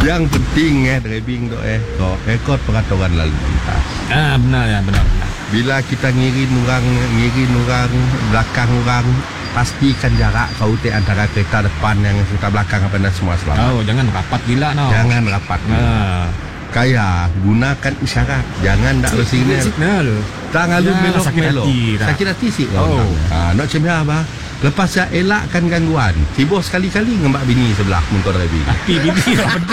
Yang penting driving tu kau ikut peraturan lalu lintas. Benar ya, benar. Bila kita ngirin orang belakang orang, pastikan jarak kau antara kereta depan yang kereta belakang apa dan semua selamat. Jangan rapat gila Jangan rapat. Kaya gunakan isyarat, jangan dak signal. Tak alun belok belok. Sakit hati sih kau. Nak cemia apa? Lepas saya elakkan gangguan. Tiba sekali-kali ngembak bini sebelah motor driving. Tapi bini apa